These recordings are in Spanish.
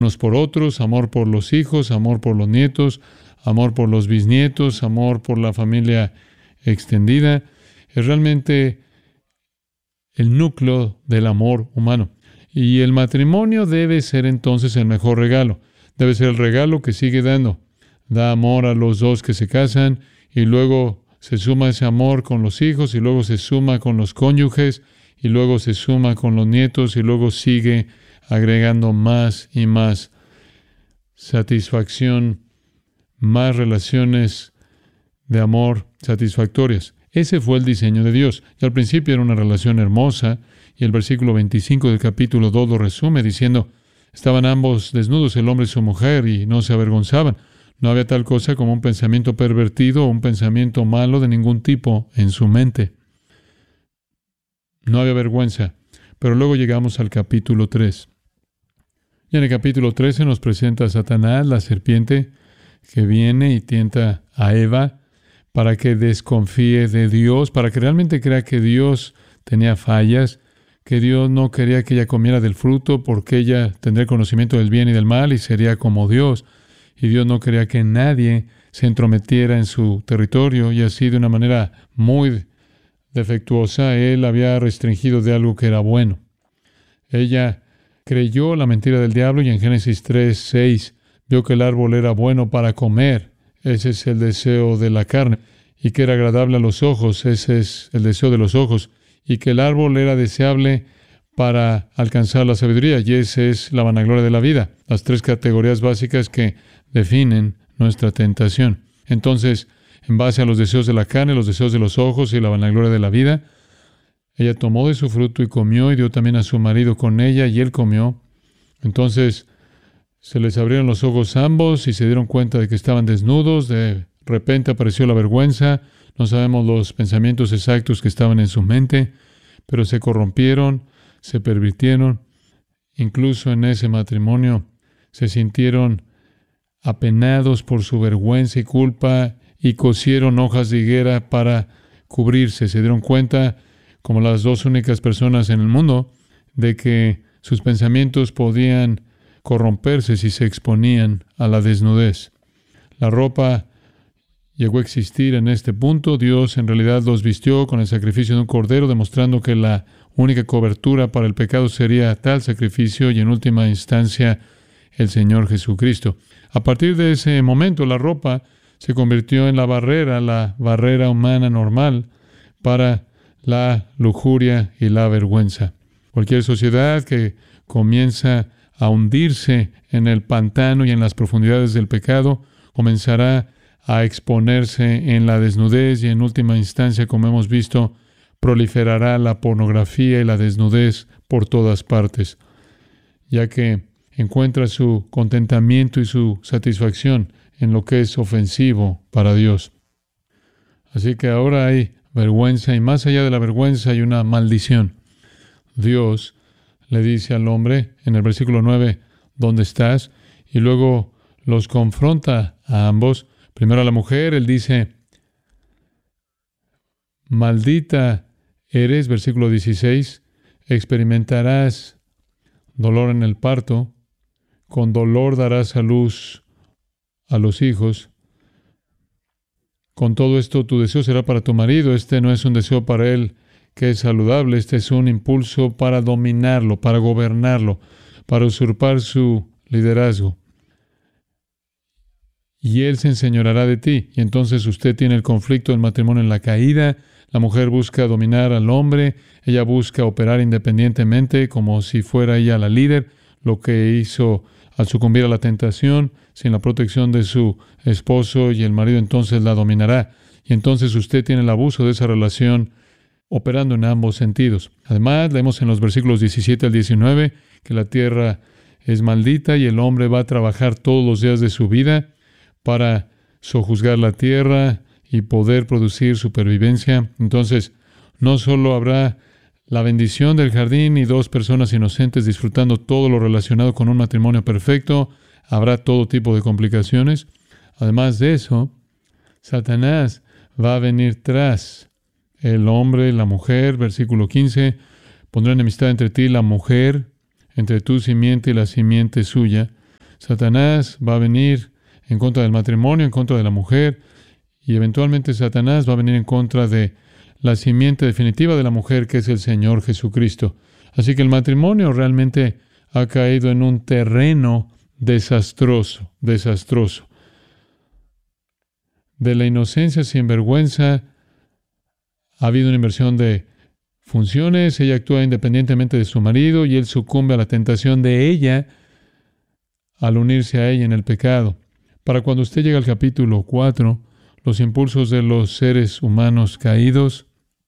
unos por otros, amor por los hijos, amor por los nietos, amor por los bisnietos, amor por la familia extendida. Es realmente el núcleo del amor humano. Y el matrimonio debe ser entonces el mejor regalo. Debe ser el regalo que sigue dando. Da amor a los dos que se casan y luego se suma ese amor con los hijos y luego se suma con los cónyuges y luego se suma con los nietos y luego sigue agregando más y más satisfacción, más relaciones de amor satisfactorias. Ese fue el diseño de Dios. Y al principio era una relación hermosa, y el versículo 25 del capítulo 2 lo resume diciendo, estaban ambos desnudos, el hombre y su mujer, y no se avergonzaban. No había tal cosa como un pensamiento pervertido o un pensamiento malo de ningún tipo en su mente. No había vergüenza. Pero luego llegamos al capítulo 3. Y en el capítulo 3 se nos presenta a Satanás, la serpiente, que viene y tienta a Eva para que desconfíe de Dios, para que realmente crea que Dios tenía fallas, que Dios no quería que ella comiera del fruto porque ella tendría conocimiento del bien y del mal y sería como Dios. Y Dios no quería que nadie se entrometiera en su territorio, y así de una manera muy defectuosa Él había restringido de algo que era bueno. Ella creyó la mentira del diablo y en Génesis 3:6 vio que el árbol era bueno para comer. Ese es el deseo de la carne. Y que era agradable a los ojos. Ese es el deseo de los ojos. Y que el árbol era deseable para alcanzar la sabiduría. Y esa es la vanagloria de la vida. Las tres categorías básicas que definen nuestra tentación. Entonces, en base a los deseos de la carne, los deseos de los ojos y la vanagloria de la vida, ella tomó de su fruto y comió, y dio también a su marido con ella, y él comió. Entonces se les abrieron los ojos a ambos y se dieron cuenta de que estaban desnudos. De repente apareció la vergüenza. No sabemos los pensamientos exactos que estaban en su mente, pero se corrompieron, se pervirtieron. Incluso en ese matrimonio se sintieron apenados por su vergüenza y culpa y cosieron hojas de higuera para cubrirse. Se dieron cuenta, como las dos únicas personas en el mundo, de que sus pensamientos podían corromperse si se exponían a la desnudez. La ropa llegó a existir en este punto. Dios en realidad los vistió con el sacrificio de un cordero, demostrando que la única cobertura para el pecado sería tal sacrificio y en última instancia el Señor Jesucristo. A partir de ese momento la ropa se convirtió en la barrera humana normal para la lujuria y la vergüenza. Cualquier sociedad que comienza a hundirse en el pantano y en las profundidades del pecado comenzará a exponerse en la desnudez y en última instancia, como hemos visto, proliferará la pornografía y la desnudez por todas partes, ya que encuentra su contentamiento y su satisfacción en lo que es ofensivo para Dios. Así que ahora hay vergüenza, y más allá de la vergüenza hay una maldición. Dios le dice al hombre en el versículo 9, ¿dónde estás? Y luego los confronta a ambos. Primero a la mujer, él dice, maldita eres, versículo 16, experimentarás dolor en el parto, con dolor darás a luz a los hijos. Con todo esto, tu deseo será para tu marido. Este no es un deseo para él que es saludable. Este es un impulso para dominarlo, para gobernarlo, para usurpar su liderazgo. Y él se enseñoreará de ti. Y entonces usted tiene el conflicto del matrimonio en la caída. La mujer busca dominar al hombre. Ella busca operar independientemente, como si fuera ella la líder, lo que hizo al sucumbir a la tentación, sin la protección de su esposo, y el marido entonces la dominará. Y entonces usted tiene el abuso de esa relación operando en ambos sentidos. Además, leemos en los versículos 17 al 19 que la tierra es maldita y el hombre va a trabajar todos los días de su vida para sojuzgar la tierra y poder producir supervivencia. Entonces, no solo habrá la bendición del jardín y dos personas inocentes disfrutando todo lo relacionado con un matrimonio perfecto, habrá todo tipo de complicaciones. Además de eso, Satanás va a venir tras el hombre y la mujer. Versículo 15, pondrá enemistad entre ti y la mujer, entre tu simiente y la simiente suya. Satanás va a venir en contra del matrimonio, en contra de la mujer, y eventualmente Satanás va a venir en contra de la simiente definitiva de la mujer, que es el Señor Jesucristo. Así que el matrimonio realmente ha caído en un terreno desastroso. De la inocencia sin vergüenza ha habido una inversión de funciones. Ella actúa independientemente de su marido y él sucumbe a la tentación de ella al unirse a ella en el pecado. Para cuando usted llega al capítulo 4, los impulsos de los seres humanos caídos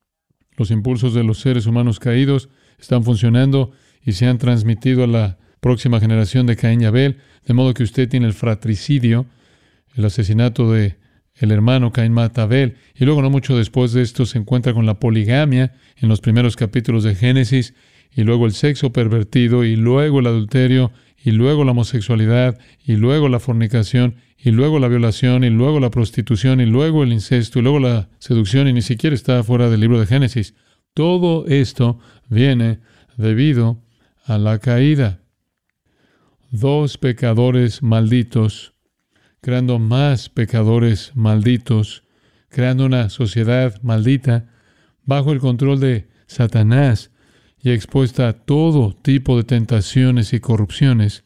están funcionando y se han transmitido a la próxima generación de Caín y Abel, de modo que usted tiene el fratricidio, el asesinato de el hermano. Caín mata a Abel, y luego no mucho después de esto se encuentra con la poligamia en los primeros capítulos de Génesis, y luego el sexo pervertido, y luego el adulterio, y luego la homosexualidad, y luego la fornicación, y luego la violación, y luego la prostitución, y luego el incesto, y luego la seducción, y ni siquiera está fuera del libro de Génesis. Todo esto viene debido a la caída. 2 pecadores malditos, creando más pecadores malditos, creando una sociedad maldita, bajo el control de Satanás y expuesta a todo tipo de tentaciones y corrupciones,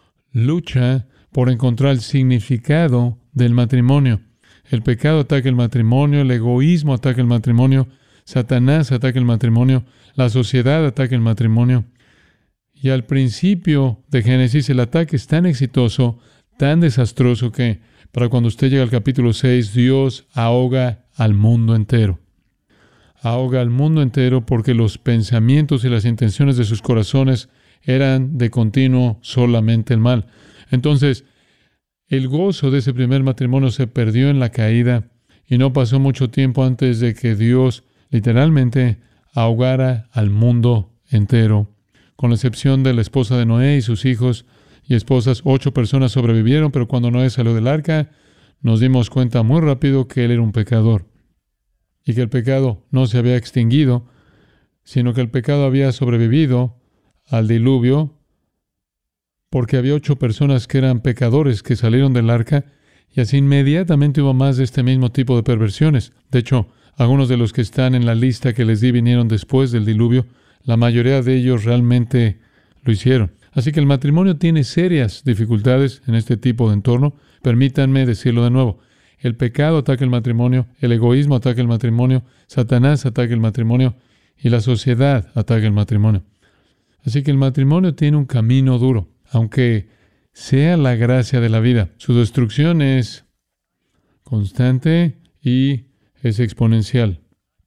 lucha por encontrar el significado del matrimonio. El pecado ataca el matrimonio, el egoísmo ataca el matrimonio, Satanás ataca el matrimonio, la sociedad ataca el matrimonio. Y al principio de Génesis el ataque es tan exitoso, tan desastroso que para cuando usted llega al capítulo 6, Dios ahoga al mundo entero. Ahoga al mundo entero porque los pensamientos y las intenciones de sus corazones eran de continuo solamente el mal. Entonces, el gozo de ese primer matrimonio se perdió en la caída y no pasó mucho tiempo antes de que Dios literalmente ahogara al mundo entero. Con la excepción de la esposa de Noé y sus hijos y esposas, 8 personas sobrevivieron, pero cuando Noé salió del arca, nos dimos cuenta muy rápido que él era un pecador y que el pecado no se había extinguido, sino que el pecado había sobrevivido al diluvio porque había 8 personas que eran pecadores que salieron del arca, y así inmediatamente hubo más de este mismo tipo de perversiones. De hecho, algunos de los que están en la lista que les di vinieron después del diluvio. La mayoría de ellos realmente lo hicieron. Así que el matrimonio tiene serias dificultades en este tipo de entorno. Permítanme decirlo de nuevo. El pecado ataca el matrimonio, el egoísmo ataca el matrimonio, Satanás ataca el matrimonio y la sociedad ataca el matrimonio. Así que el matrimonio tiene un camino duro, aunque sea la gracia de la vida. Su destrucción es constante y es exponencial.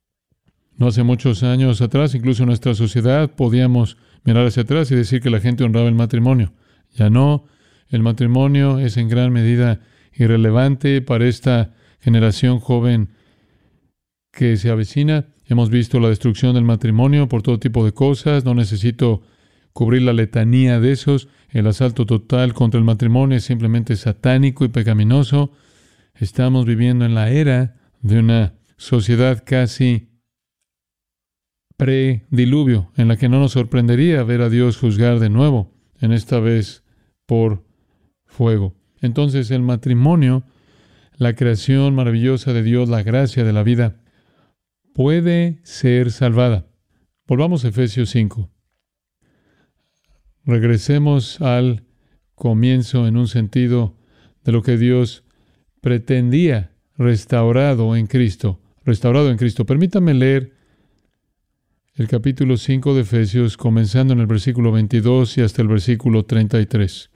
No hace muchos años atrás, incluso en nuestra sociedad, podíamos mirar hacia atrás y decir que la gente honraba el matrimonio. Ya no. El matrimonio es en gran medida irrelevante para esta generación joven que se avecina. Hemos visto la destrucción del matrimonio por todo tipo de cosas. No necesito cubrir la letanía de esos. El asalto total contra el matrimonio es simplemente satánico y pecaminoso. Estamos viviendo en la era de una sociedad casi prediluvio, en la que no nos sorprendería ver a Dios juzgar de nuevo, en esta vez por fuego. Entonces el matrimonio, la creación maravillosa de Dios, la gracia de la vida, puede ser salvada. Volvamos a Efesios 5. Regresemos al comienzo en un sentido de lo que Dios pretendía restaurado en Cristo. Permítame leer el capítulo 5 de Efesios, comenzando en el versículo 22 y hasta el versículo 33.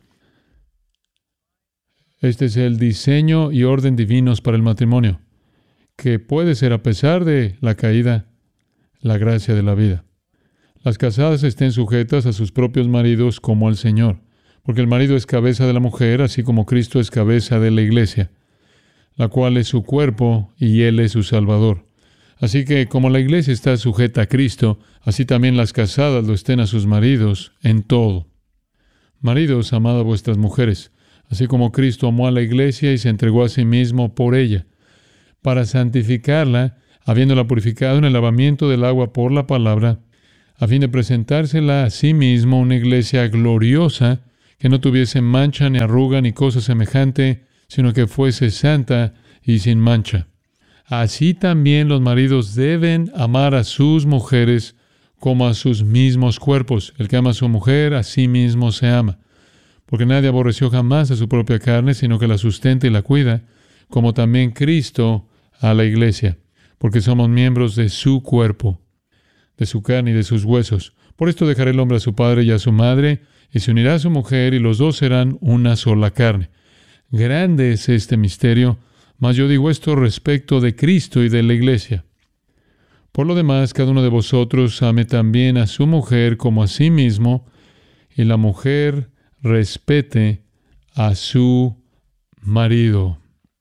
Este es el diseño y orden divinos para el matrimonio, que puede ser, a pesar de la caída, la gracia de la vida. Las casadas estén sujetas a sus propios maridos como al Señor, porque el marido es cabeza de la mujer, así como Cristo es cabeza de la iglesia, la cual es su cuerpo y Él es su Salvador. Así que, como la iglesia está sujeta a Cristo, así también las casadas lo estén a sus maridos en todo. Maridos, amad a vuestras mujeres, así como Cristo amó a la iglesia y se entregó a sí mismo por ella, para santificarla, habiéndola purificado en el lavamiento del agua por la palabra, a fin de presentársela a sí mismo una iglesia gloriosa, que no tuviese mancha, ni arruga, ni cosa semejante, sino que fuese santa y sin mancha. Así también los maridos deben amar a sus mujeres como a sus mismos cuerpos. El que ama a su mujer, a sí mismo se ama. Porque nadie aborreció jamás a su propia carne, sino que la sustenta y la cuida, como también Cristo a la iglesia, porque somos miembros de su cuerpo, de su carne y de sus huesos. Por esto dejará el hombre a su padre y a su madre, y se unirá a su mujer, y los dos serán una sola carne. Grande es este misterio, mas yo digo esto respecto de Cristo y de la iglesia. Por lo demás, cada uno de vosotros ame también a su mujer como a sí mismo, y la mujer respete a su marido.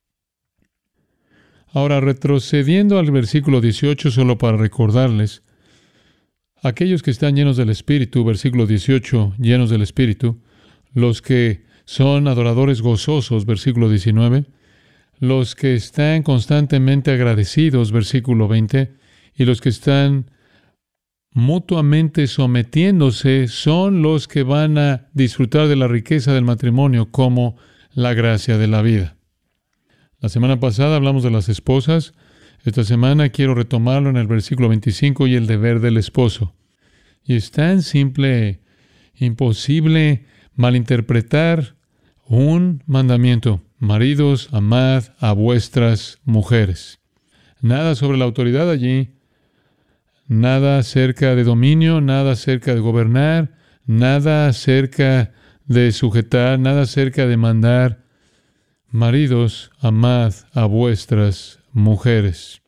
Ahora, retrocediendo al versículo 18, solo para recordarles, aquellos que están llenos del Espíritu, versículo 18, llenos del Espíritu, los que son adoradores gozosos, versículo 19, los que están constantemente agradecidos, versículo 20, y los que están mutuamente sometiéndose son los que van a disfrutar de la riqueza del matrimonio como la gracia de la vida. La semana pasada hablamos de las esposas. Esta semana quiero retomarlo en el versículo 25 y el deber del esposo. Y es tan simple, imposible malinterpretar un mandamiento. Maridos, amad a vuestras mujeres. Nada sobre la autoridad allí. Nada acerca de dominio, nada acerca de gobernar, nada acerca de sujetar, nada acerca de mandar. Maridos, amad a vuestras mujeres.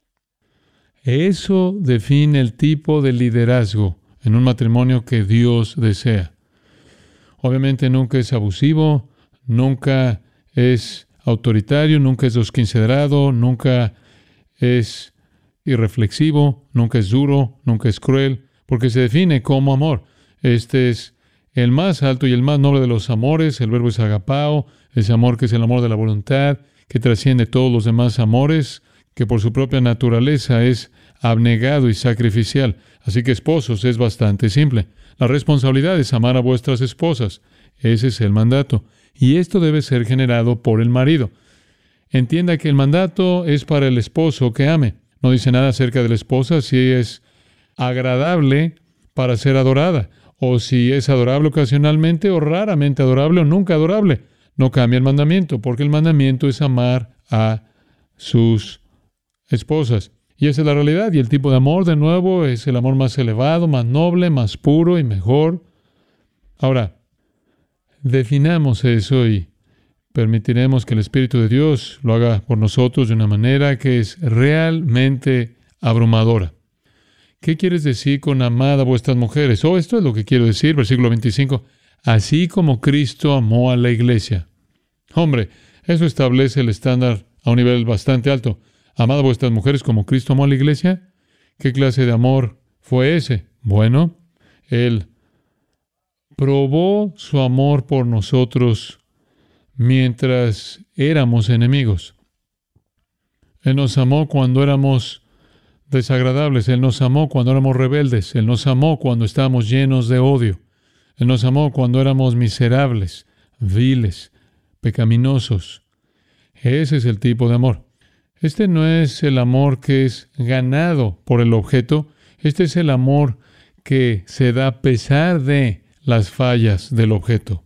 Eso define el tipo de liderazgo en un matrimonio que Dios desea. Obviamente nunca es abusivo, nunca es autoritario, nunca es desconsiderado, nunca es irreflexivo, nunca es duro, nunca es cruel, porque se define como amor. Este es el más alto y el más noble de los amores. El verbo es agapao, ese amor que es el amor de la voluntad, que trasciende todos los demás amores, que por su propia naturaleza es abnegado y sacrificial. Así que esposos, es bastante simple. La responsabilidad es amar a vuestras esposas. Ese es el mandato. Y esto debe ser generado por el marido. Entienda que el mandato es para el esposo que ame. No dice nada acerca de la esposa si es agradable para ser adorada, o si es adorable ocasionalmente, o raramente adorable, o nunca adorable. No cambia el mandamiento, porque el mandamiento es amar a sus esposas. Y esa es la realidad. Y el tipo de amor, de nuevo, es el amor más elevado, más noble, más puro y mejor. Ahora, definamos eso y permitiremos que el Espíritu de Dios lo haga por nosotros de una manera que es realmente abrumadora. ¿Qué quieres decir con amad a vuestras mujeres? Esto es lo que quiero decir, versículo 25. Así como Cristo amó a la iglesia. Hombre, eso establece el estándar a un nivel bastante alto. Amad a vuestras mujeres como Cristo amó a la iglesia. ¿Qué clase de amor fue ese? Bueno, Él probó su amor por nosotros mientras éramos enemigos. Él nos amó cuando éramos desagradables. Él nos amó cuando éramos rebeldes. Él nos amó cuando estábamos llenos de odio. Él nos amó cuando éramos miserables, viles, pecaminosos. Ese es el tipo de amor. Este no es el amor que es ganado por el objeto. Este es el amor que se da a pesar de las fallas del objeto.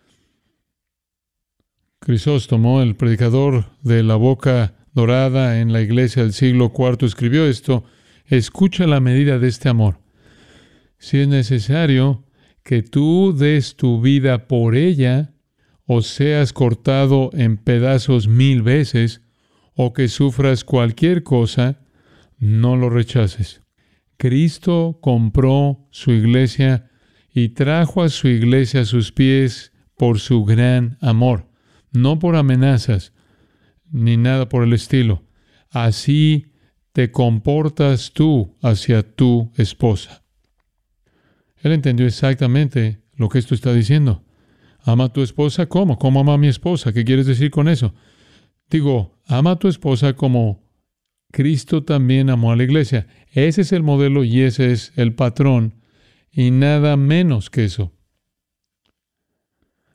Crisóstomo, el predicador de la boca dorada en la iglesia del siglo IV, escribió esto: escucha la medida de este amor. Si es necesario que tú des tu vida por ella, o seas cortado en pedazos 1000 veces, o que sufras cualquier cosa, no lo rechaces. Cristo compró su iglesia y trajo a su iglesia a sus pies por su gran amor. No por amenazas, ni nada por el estilo. Así te comportas tú hacia tu esposa. Él entendió exactamente lo que esto está diciendo. Ama a tu esposa, ¿cómo? ¿Cómo ama a mi esposa? ¿Qué quieres decir con eso? Digo, ama a tu esposa como Cristo también amó a la iglesia. Ese es el modelo y ese es el patrón, y nada menos que eso.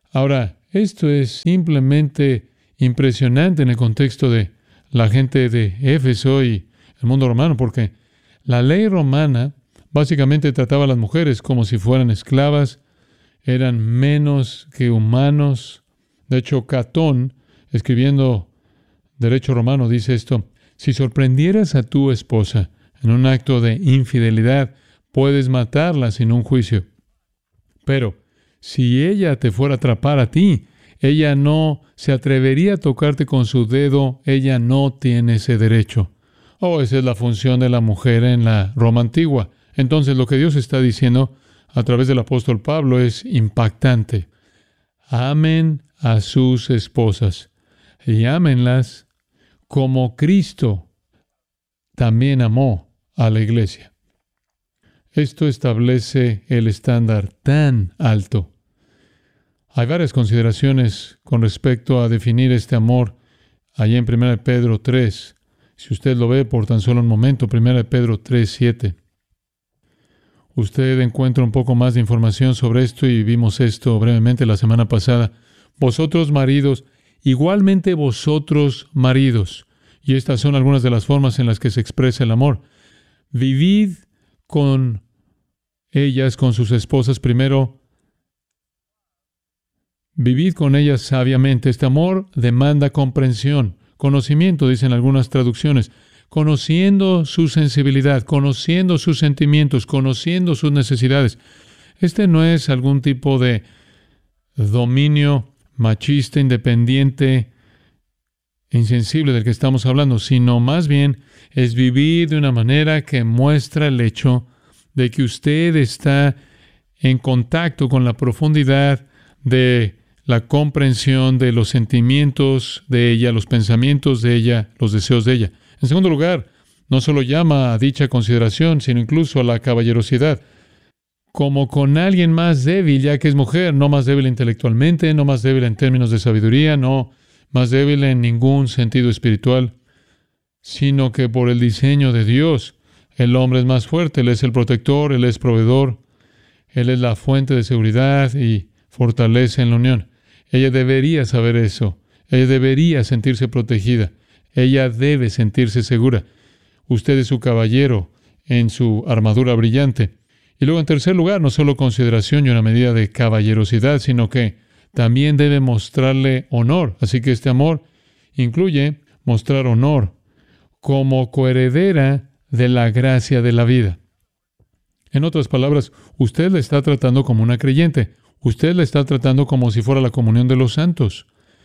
Ahora, esto es simplemente impresionante en el contexto de la gente de Éfeso y el mundo romano, porque la ley romana básicamente trataba a las mujeres como si fueran esclavas, eran menos que humanos. De hecho, Catón, escribiendo Derecho Romano, dice esto: si sorprendieras a tu esposa en un acto de infidelidad, puedes matarla sin un juicio. Pero si ella te fuera a atrapar a ti, ella no se atrevería a tocarte con su dedo, ella no tiene ese derecho. Esa es la función de la mujer en la Roma antigua. Entonces, lo que Dios está diciendo a través del apóstol Pablo es impactante. Amen a sus esposas y ámenlas como Cristo también amó a la iglesia. Esto establece el estándar tan alto. Hay varias consideraciones con respecto a definir este amor allá en 1 Pedro 3. Si usted lo ve por tan solo un momento, 1 Pedro 3:7. Usted encuentra un poco más de información sobre esto y vimos esto brevemente la semana pasada. Vosotros maridos, igualmente vosotros maridos. Y estas son algunas de las formas en las que se expresa el amor. Vivid con ellas, con sus esposas primero. Vivid con ellas sabiamente. Este amor demanda comprensión, conocimiento, dicen algunas traducciones. Conociendo su sensibilidad, conociendo sus sentimientos, conociendo sus necesidades. Este no es algún tipo de dominio machista, independiente, insensible del que estamos hablando, sino más bien es vivir de una manera que muestra el hecho de que usted está en contacto con la profundidad de la comprensión de los sentimientos de ella, los pensamientos de ella, los deseos de ella. En segundo lugar, no solo llama a dicha consideración, sino incluso a la caballerosidad, como con alguien más débil, ya que es mujer, no más débil intelectualmente, no más débil en términos de sabiduría, no más débil en ningún sentido espiritual, sino que por el diseño de Dios, el hombre es más fuerte, Él es el protector, Él es proveedor, Él es la fuente de seguridad y fortaleza en la unión. Ella debería saber eso, ella debería sentirse protegida. Ella debe sentirse segura. Usted es su caballero en su armadura brillante. Y luego, en tercer lugar, no solo consideración y una medida de caballerosidad, sino que también debe mostrarle honor. Así que este amor incluye mostrar honor como coheredera de la gracia de la vida. En otras palabras, usted la está tratando como una creyente. Usted la está tratando como si fuera la comunión de los santos.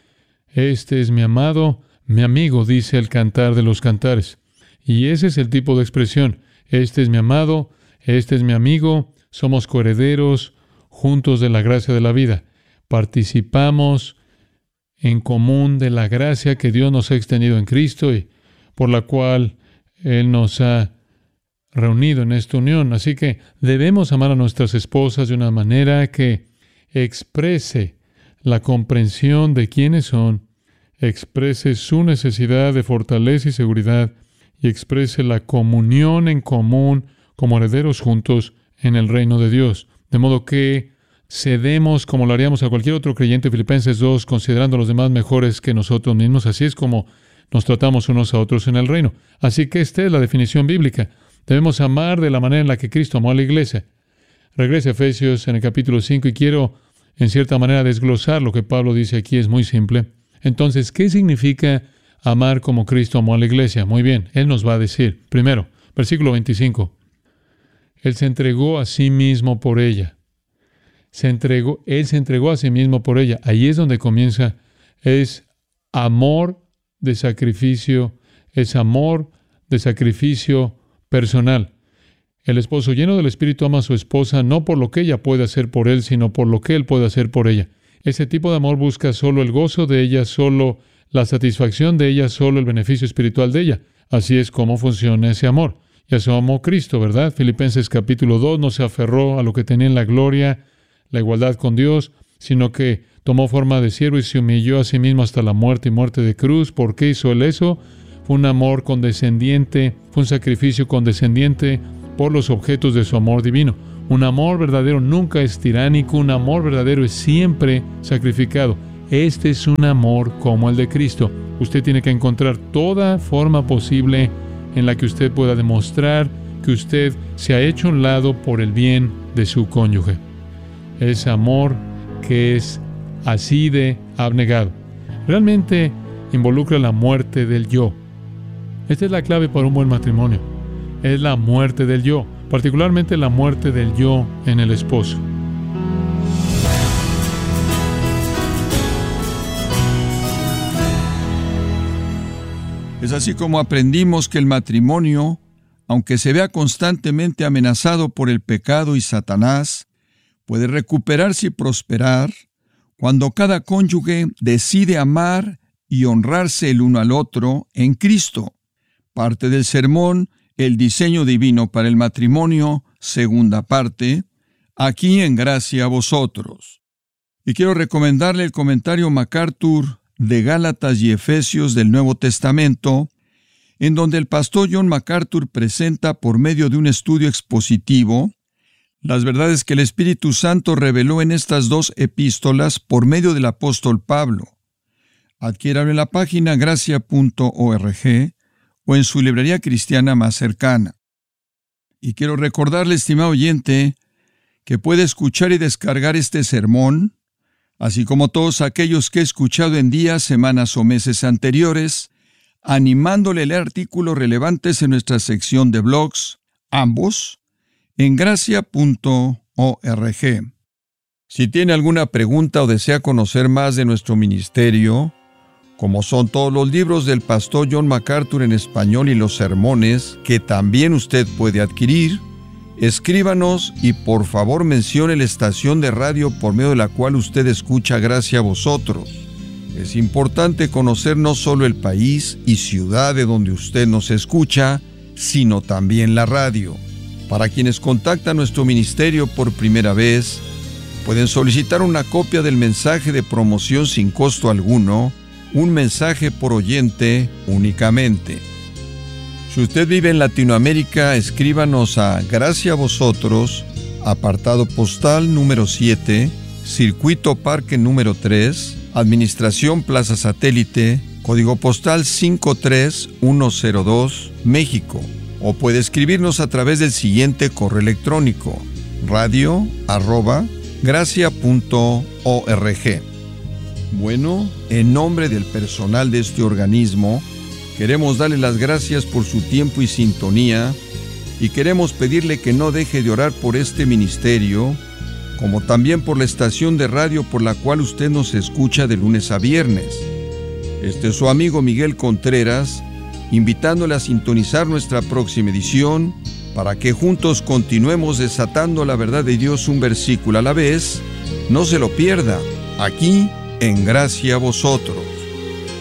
Este es mi amado, mi amigo, dice el Cantar de los Cantares. Y ese es el tipo de expresión. Este es mi amado, este es mi amigo, somos coherederos juntos de la gracia de la vida. Participamos en común de la gracia que Dios nos ha extendido en Cristo y por la cual Él nos ha reunido en esta unión. Así que debemos amar a nuestras esposas de una manera que exprese la comprensión de quiénes son, exprese su necesidad de fortaleza y seguridad y exprese la comunión en común como herederos juntos en el reino de Dios. De modo que cedemos como lo haríamos a cualquier otro creyente. Filipenses 2, considerando a los demás mejores que nosotros mismos. Así es como nos tratamos unos a otros en el reino. Así que esta es la definición bíblica. Debemos amar de la manera en la que Cristo amó a la iglesia. Regrese a Efesios en el capítulo 5 y quiero en cierta manera desglosar lo que Pablo dice aquí. Es muy simple. Entonces, ¿qué significa amar como Cristo amó a la iglesia? Muy bien, Él nos va a decir. Primero, versículo 25. Él se entregó a sí mismo por ella. Él se entregó a sí mismo por ella. Ahí es donde comienza. Es amor de sacrificio. Es amor de sacrificio personal. El esposo lleno del Espíritu ama a su esposa no por lo que ella puede hacer por él, sino por lo que él puede hacer por ella. Ese tipo de amor busca solo el gozo de ella, solo la satisfacción de ella, solo el beneficio espiritual de ella. Así es como funciona ese amor. Y eso amó Cristo, ¿verdad? Filipenses capítulo 2 no se aferró a lo que tenía en la gloria, la igualdad con Dios, sino que tomó forma de siervo y se humilló a sí mismo hasta la muerte y muerte de cruz. ¿Por qué hizo él eso? Fue un amor condescendiente, fue un sacrificio condescendiente por los objetos de su amor divino. Un amor verdadero nunca es tiránico, un amor verdadero es siempre sacrificado. Este es un amor como el de Cristo. Usted tiene que encontrar toda forma posible en la que usted pueda demostrar que usted se ha hecho a un lado por el bien de su cónyuge. Ese amor que es así de abnegado realmente involucra la muerte del yo. Esta es la clave para un buen matrimonio. Es la muerte del yo, particularmente la muerte del yo en el esposo. Es así como aprendimos que el matrimonio, aunque se vea constantemente amenazado por el pecado y Satanás, puede recuperarse y prosperar cuando cada cónyuge decide amar y honrarse el uno al otro en Cristo. Parte del sermón, el diseño divino para el matrimonio, segunda parte, aquí en Gracia a Vosotros. Y quiero recomendarle el comentario MacArthur de Gálatas y Efesios del Nuevo Testamento, en donde el pastor John MacArthur presenta por medio de un estudio expositivo las verdades que el Espíritu Santo reveló en estas dos epístolas por medio del apóstol Pablo. Adquiéralo en la página gracia.org o en su librería cristiana más cercana. Y quiero recordarle, estimado oyente, que puede escuchar y descargar este sermón, así como todos aquellos que he escuchado en días, semanas o meses anteriores, animándole a leer artículos relevantes en nuestra sección de blogs, ambos, en gracia.org. Si tiene alguna pregunta o desea conocer más de nuestro ministerio, como son todos los libros del pastor John MacArthur en español y los sermones que también usted puede adquirir, escríbanos y por favor mencione la estación de radio por medio de la cual usted escucha Gracia a Vosotros. Es importante conocer no solo el país y ciudad de donde usted nos escucha, sino también la radio. Para quienes contactan nuestro ministerio por primera vez, pueden solicitar una copia del mensaje de promoción sin costo alguno, un mensaje por oyente únicamente. Si usted vive en Latinoamérica, escríbanos a Gracia a Vosotros, apartado postal número 7, Circuito Parque número 3, Administración Plaza Satélite, código postal 53102, México. O puede escribirnos a través del siguiente correo electrónico: radio@gracia.org. Bueno, en nombre del personal de este organismo, queremos darle las gracias por su tiempo y sintonía, y queremos pedirle que no deje de orar por este ministerio, como también por la estación de radio por la cual usted nos escucha de lunes a viernes. Este es su amigo Miguel Contreras, invitándole a sintonizar nuestra próxima edición para que juntos continuemos desatando la verdad de Dios un versículo a la vez. No se lo pierda, aquí en Gracia a Vosotros.